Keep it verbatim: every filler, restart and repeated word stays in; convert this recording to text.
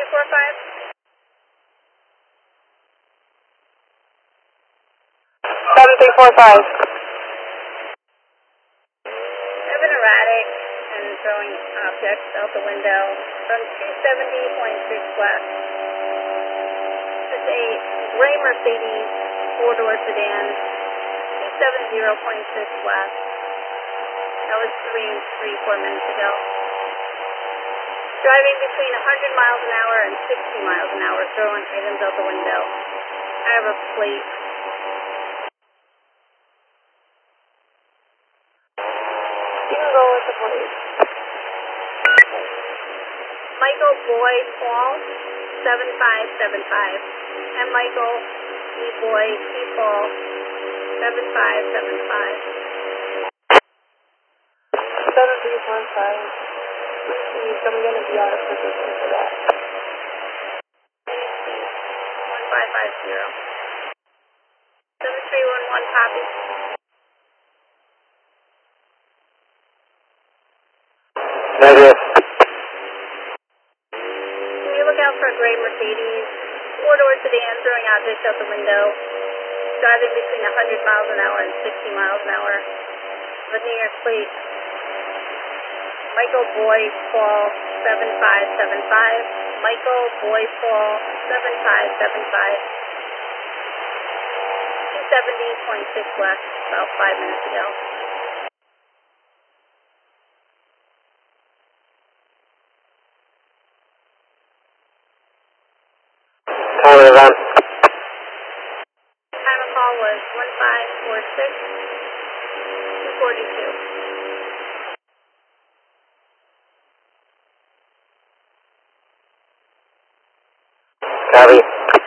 four five. seven three four five. I've been erratic and throwing objects out the window from two seventy point six west. It's a gray Mercedes four-door sedan, two seventy point six west. That was three, three, four minutes ago. Driving between one hundred miles an hour and sixty miles an hour, throwing items out the window. I have a plate. You can go with the police. Michael Boy Paul, seven five seven five. And Michael E. Boy P. Paul, seven five seven five. seven three four five. Please, I'm going to be out of position for that. one five five zero. seven three one one, copy. Negative. Can you look out for a gray Mercedes, four-door sedan, throwing objects out the window, driving between one hundred miles an hour and sixty miles an hour, with New York plate. Michael Boy Paul, seven five seven five. Michael Boy Paul, seven five seven five. two seventy point six west, about five minutes ago. Time of event. Time of call was one five four six, two forty-two. Copy.